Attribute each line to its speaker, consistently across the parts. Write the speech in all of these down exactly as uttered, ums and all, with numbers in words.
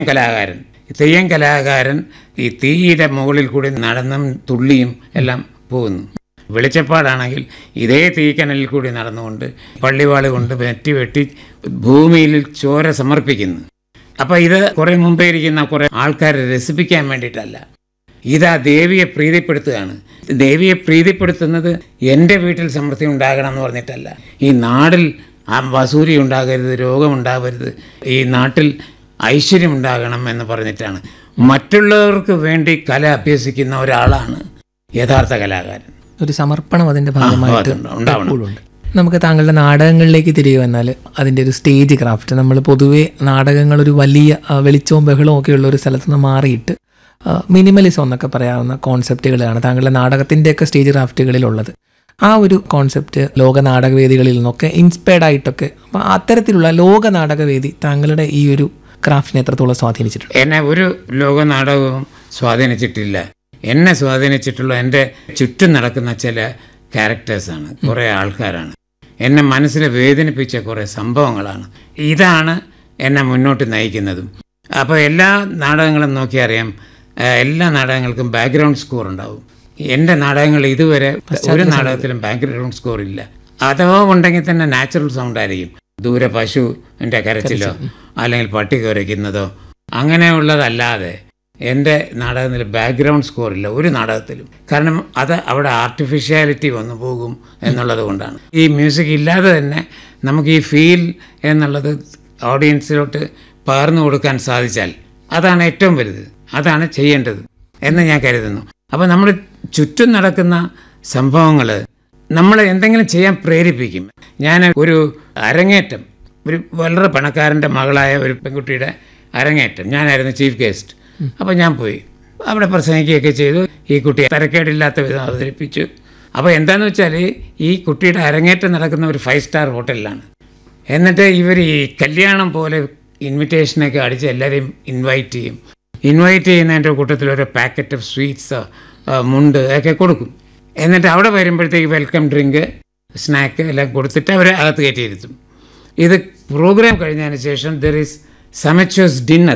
Speaker 1: കലാകാരൻ. തെയ്യം കലാകാരൻ ഈ തീയുടെ മുകളിൽ കൂടി നടന്നും തുള്ളിയും എല്ലാം പോകുന്നു. വെളിച്ചപ്പാടാണെങ്കിൽ ഇതേ തീക്കനലിൽ കൂടി നടന്നുകൊണ്ട് പള്ളിവാള് കൊണ്ട് വെട്ടി വെട്ടി ഭൂമിയിൽ ചോര സമർപ്പിക്കുന്നു. അപ്പം ഇത് കുറേ മുമ്പേ ഇരിക്കുന്ന കുറേ ആൾക്കാരെ രസിപ്പിക്കാൻ വേണ്ടിയിട്ടല്ല, ഇതാ ദേവിയെ പ്രീതിപ്പെടുത്തുകയാണ്. ദേവിയെ പ്രീതിപ്പെടുത്തുന്നത് എൻ്റെ വീട്ടിൽ സമൃദ്ധി ഉണ്ടാകണം എന്ന് പറഞ്ഞിട്ടല്ല, ഈ നാടിൽ ആ വസൂരി ഉണ്ടാകരുത്, രോഗമുണ്ടാകരുത്, ഈ നാട്ടിൽ ഐശ്വര്യം ഉണ്ടാകണം എന്ന് പറഞ്ഞിട്ടാണ്. മറ്റുള്ളവർക്ക് വേണ്ടി കല അഭ്യസിക്കുന്ന ഒരാളാണ് യഥാർത്ഥ കലാകാരൻ.
Speaker 2: ഒരു സമർപ്പണം അതിൻ്റെ ഭാഗമായിട്ട്
Speaker 1: ഉണ്ടാവണം.
Speaker 2: നമുക്ക് താങ്കളുടെ നാടകങ്ങളിലേക്ക് തിരികെ വന്നാൽ അതിൻ്റെ ഒരു സ്റ്റേജ് ക്രാഫ്റ്റ്, നമ്മൾ പൊതുവേ നാടകങ്ങൾ ഒരു വലിയ വെളിച്ചവും ബഹളവും ഒക്കെ ഉള്ള ഒരു സ്ഥലത്ത് നിന്ന് മാറിയിട്ട് മിനിമലിസം എന്നൊക്കെ പറയാവുന്ന കോൺസെപ്റ്റുകളാണ് താങ്കളുടെ നാടകത്തിൻ്റെയൊക്കെ സ്റ്റേജ് ക്രാഫ്റ്റുകളിലുള്ളത്. ആ ഒരു കോൺസെപ്റ്റ് ലോക നാടകവേദികളിൽ നിന്നൊക്കെ ഇൻസ്പയർഡ് ആയിട്ടൊക്കെ, അപ്പോൾ അത്തരത്തിലുള്ള ലോക നാടകവേദി താങ്കളുടെ ഈ ഒരു ക്രാഫ്റ്റിനെ എത്രത്തോളം സ്വാധീനിച്ചിട്ടുണ്ട്?
Speaker 1: എന്നെ ഒരു ലോക നാടകവും സ്വാധീനിച്ചിട്ടില്ല. എന്നെ സ്വാധീനിച്ചിട്ടുള്ള എൻ്റെ ചുറ്റും നടക്കുന്ന ചില ക്യാരക്ടേഴ്സാണ്, കുറേ ആൾക്കാരാണ്, എന്നെ മനസ്സിൽ വേദനിപ്പിച്ച കുറേ സംഭവങ്ങളാണ്. ഇതാണ് എന്നെ മുന്നോട്ട് നയിക്കുന്നതും. അപ്പോൾ എല്ലാ നാടകങ്ങളും നോക്കിയറിയാം, എല്ലാ നാടകങ്ങൾക്കും ബാക്ക്ഗ്രൗണ്ട് സ്കോർ ഉണ്ടാവും. എൻ്റെ നാടകങ്ങൾ ഇതുവരെ ഒരു നാടകത്തിലും ബാക്ക്ഗ്രൗണ്ട് സ്കോർ ഇല്ല. അഥവാ ഉണ്ടെങ്കിൽ തന്നെ നാച്ചുറൽ സൗണ്ട് ആയിരിക്കും. ദൂരെ പശുവിൻ്റെ കരച്ചിലോ അല്ലെങ്കിൽ പട്ടി കുരയ്ക്കുന്നതോ അങ്ങനെയുള്ളതല്ലാതെ എൻ്റെ നാടകത്തിൽ ബാക്ക്ഗ്രൗണ്ട് സ്കോർ ഇല്ല ഒരു നാടകത്തിലും. കാരണം അത് അവിടെ ആർട്ടിഫിഷ്യാലിറ്റി വന്നു പോകും എന്നുള്ളത് കൊണ്ടാണ്. ഈ മ്യൂസിക് ഇല്ലാതെ തന്നെ നമുക്ക് ഈ ഫീൽ എന്നുള്ളത് ഓഡിയൻസിലോട്ട് പകർന്നു കൊടുക്കാൻ സാധിച്ചാൽ അതാണ് ഏറ്റവും വലുത്, അതാണ് ചെയ്യേണ്ടത് എന്ന് ഞാൻ കരുതുന്നു. അപ്പോൾ നമ്മൾ ചുറ്റും നടക്കുന്ന സംഭവങ്ങൾ നമ്മളെ എന്തെങ്കിലും ചെയ്യാൻ പ്രേരിപ്പിക്കും. ഞാൻ ഒരു അരങ്ങേറ്റം, ഒരു വളരെ പണക്കാരൻ്റെ മകളായ ഒരു പെൺകുട്ടിയുടെ അരങ്ങേറ്റം, ഞാനായിരുന്നു ചീഫ് ഗസ്റ്റ്. അപ്പോൾ ഞാൻ പോയി അവിടെ പ്രസംഗിക്കുകയൊക്കെ ചെയ്തു. ഈ കുട്ടിയെ തരക്കേടില്ലാത്ത വിധം അവതരിപ്പിച്ചു. അപ്പോൾ എന്താണെന്ന് വെച്ചാൽ ഈ കുട്ടിയുടെ അരങ്ങേറ്റം നടക്കുന്ന ഒരു ഫൈവ് സ്റ്റാർ ഹോട്ടലിലാണ്. എന്നിട്ട് ഇവർ ഈ കല്യാണം പോലെ ഇൻവിറ്റേഷനൊക്കെ അടിച്ച് എല്ലാവരെയും ഇൻവൈറ്റ് ചെയ്യും. ഇൻവൈറ്റ് ചെയ്യുന്നതിൻ്റെ കൂട്ടത്തിൽ ഒരു പാക്കറ്റ് ഓഫ് സ്വീറ്റ്സ്, മുണ്ട് ഒക്കെ കൊടുക്കും. എന്നിട്ട് അവിടെ വരുമ്പോഴത്തേക്ക് വെൽക്കം ഡ്രിങ്ക്, സ്നാക്ക് എല്ലാം കൊടുത്തിട്ട് അവരെ അകത്ത് കയറ്റിയിരുത്തും. ഇത് പ്രോഗ്രാം കഴിഞ്ഞതിന് ശേഷം ദർ ഈസ് സമച്വസ് ഡിന്നർ.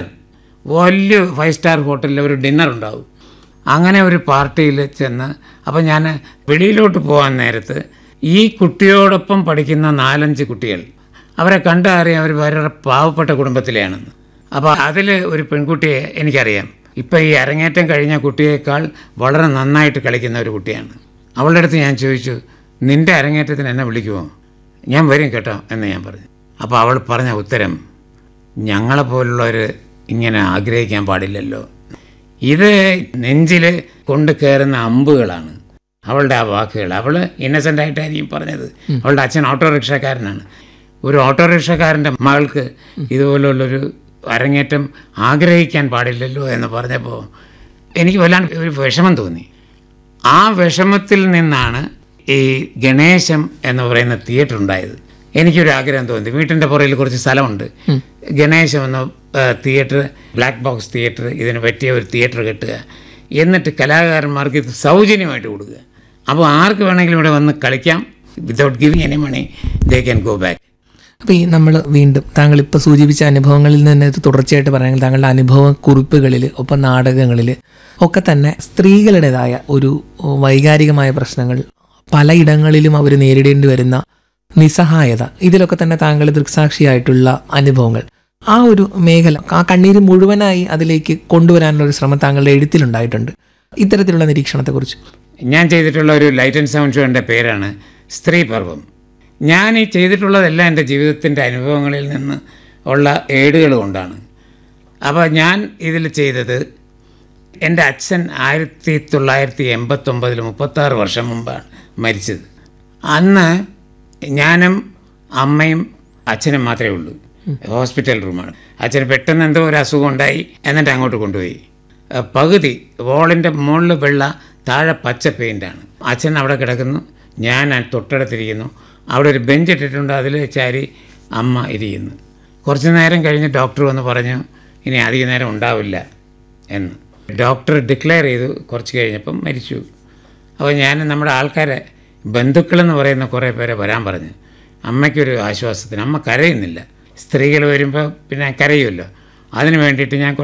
Speaker 1: വലിയ ഫൈവ് സ്റ്റാർ ഹോട്ടലിൽ ഒരു ഡിന്നർ ഉണ്ടാവും. അങ്ങനെ ഒരു പാർട്ടിയിൽ ചെന്ന്, അപ്പോൾ ഞാൻ വെളിയിലോട്ട് പോകാൻ നേരത്ത് ഈ കുട്ടിയോടൊപ്പം പഠിക്കുന്ന നാലഞ്ച് കുട്ടികൾ, അവരെ കണ്ടറിയാം അവർ വളരെ പാവപ്പെട്ട കുടുംബത്തിലെയാണെന്ന്. അപ്പോൾ അതിൽ ഒരു പെൺകുട്ടിയെ എനിക്കറിയാം. ഇപ്പം ഈ അരങ്ങേറ്റം കഴിഞ്ഞ കുട്ടിയേക്കാൾ വളരെ നന്നായിട്ട് കളിക്കുന്ന ഒരു കുട്ടിയാണ്. അവളുടെ അടുത്ത് ഞാൻ ചോദിച്ചു, നിൻ്റെ അരങ്ങേറ്റത്തിന് എന്നെ വിളിക്കുമോ? ഞാൻ വരും കേട്ടോ എന്ന് ഞാൻ പറഞ്ഞു. അപ്പോൾ അവൾ പറഞ്ഞ ഉത്തരം, ഞങ്ങളെപ്പോലുള്ളവർ ഇങ്ങനെ ആഗ്രഹിക്കാൻ പാടില്ലല്ലോ, ഇത് നെഞ്ചിൽ കൊണ്ട് കയറുന്ന അമ്പുകളാണ് അവളുടെ ആ വാക്കുകൾ. അവൾ ഇന്നസെൻ്റ് ആയിട്ടായിരിക്കും പറഞ്ഞത്. അവളുടെ അച്ഛൻ ഓട്ടോറിക്ഷക്കാരനാണ്. ഒരു ഓട്ടോറിക്ഷക്കാരൻ്റെ മകൾക്ക് ഇതുപോലുള്ളൊരു അരങ്ങേറ്റം ആഗ്രഹിക്കാൻ പാടില്ലല്ലോ എന്ന് പറഞ്ഞപ്പോൾ എനിക്ക് വല്ലാണ്ട് ഒരു വിഷമം തോന്നി. ആ വിഷമത്തിൽ നിന്നാണ് ഈ ഗണേശം എന്ന് പറയുന്ന തിയേറ്റർ ഉണ്ടായത്. എനിക്കൊരു ആഗ്രഹം തോന്നി, വീട്ടിൻ്റെ പുറകിൽ കുറച്ച് സ്ഥലമുണ്ട്, ഗണേശം എന്ന തിയേറ്റർ, ബ്ലാക്ക് ബോക്സ് തിയേറ്റർ, ഇതിന് പറ്റിയ ഒരു തിയേറ്റർ കെട്ടുക, എന്നിട്ട് കലാകാരന്മാർക്ക് ഇത് സൗജന്യമായിട്ട് കൊടുക്കുക. അപ്പോൾ ആർക്ക് വേണമെങ്കിലും ഇവിടെ വന്ന് കളിക്കാം, without giving any money they can go back.
Speaker 2: അപ്പോൾ ഈ നമ്മൾ വീണ്ടും താങ്കൾ ഇപ്പോൾ സൂചിപ്പിച്ച അനുഭവങ്ങളിൽ നിന്ന് തുടർച്ചയായിട്ട് പറയുന്നത് താങ്കളുടെ അനുഭവ കുറിപ്പുകളിൽ ഒപ്പം നാടകങ്ങളിൽ ഒക്കെ തന്നെ സ്ത്രീകളുടേതായ ഒരു വൈകാരികമായ പ്രശ്നങ്ങൾ, പലയിടങ്ങളിലും അവർ നേരിടേണ്ടി വരുന്ന നിസ്സഹായത, ഇതിലൊക്കെ തന്നെ താങ്കൾ ദൃക്സാക്ഷിയായിട്ടുള്ള അനുഭവങ്ങൾ, ആ ഒരു മേഖല, ആ കണ്ണീര് മുഴുവനായി അതിലേക്ക് കൊണ്ടുവരാനുള്ള ഒരു ശ്രമം താങ്കളുടെ എഴുത്തിലുണ്ടായിട്ടുണ്ട്. ഇത്തരത്തിലുള്ള നിരീക്ഷണത്തെക്കുറിച്ച്
Speaker 1: ഞാൻ ചെയ്തിട്ടുള്ള ഒരു ലൈറ്റ് ആൻഡ് സൗണ്ട് ഷോയുടെ പേരാണ് സ്ത്രീ പർവം. ഞാൻ ഈ ചെയ്തിട്ടുള്ളതെല്ലാം എൻ്റെ ജീവിതത്തിൻ്റെ അനുഭവങ്ങളിൽ നിന്ന് ഉള്ള ഏടുകൾ കൊണ്ടാണ്. അപ്പോൾ ഞാൻ ഇതിൽ ചെയ്തത്, എൻ്റെ അച്ഛൻ ആയിരത്തി തൊള്ളായിരത്തി എൺപത്തൊമ്പതിൽ മുപ്പത്താറ് വർഷം മുമ്പാണ് മരിച്ചത്. അന്ന് ഞാനും അമ്മയും അച്ഛനും മാത്രമേ ഉള്ളൂ. ഹോസ്പിറ്റൽ റൂമാണ്. അച്ഛന് പെട്ടെന്ന് എന്തോ ഒരു അസുഖം ഉണ്ടായി, എന്നിട്ട് അങ്ങോട്ട് കൊണ്ടുപോയി. പകുതി വോളിൻ്റെ മുകളിൽ വെള്ള, താഴെ പച്ച പെയിൻ്റാണ്. അച്ഛൻ അവിടെ കിടക്കുന്നു, ഞാൻ തൊട്ടടുത്തിരിക്കുന്നു. അവിടെ ഒരു ബെഞ്ച് ഇട്ടിട്ടുണ്ട്, അതിൽ ചാരി അമ്മ ഇരിക്കുന്നു. കുറച്ച് നേരം കഴിഞ്ഞ് ഡോക്ടർ വന്ന് പറഞ്ഞു, ഇനി അധിക നേരം ഉണ്ടാവില്ല എന്ന്. ഡോക്ടർ ഡിക്ലെയർ ചെയ്തു. കുറച്ച് കഴിഞ്ഞപ്പം മരിച്ചു. അപ്പോൾ ഞാൻ നമ്മുടെ ആൾക്കാരെ, ബന്ധുക്കളെന്ന് പറയുന്ന കുറേ പേരെ വരാൻ പറഞ്ഞു. അമ്മയ്ക്കൊരു ആശ്വാസത്തിന്. അമ്മ കരയുന്നില്ല. സ്ത്രീകൾ വരുമ്പോൾ പിന്നെ കരയുമല്ലോ. അതിന് വേണ്ടിയിട്ട് ഞാൻ